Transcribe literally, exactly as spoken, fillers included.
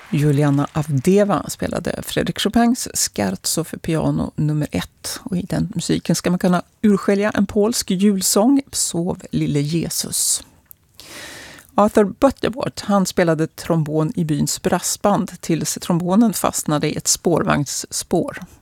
Juliana Avdeva spelade Fredrik Chopins Scherzo för piano nummer ett. Och i den musiken ska man kunna urskilja en polsk julsång, Sov lille Jesus. Arthur Butterworth, han spelade trombon i byns brassband tills trombonen fastnade i ett spårvagnsspår.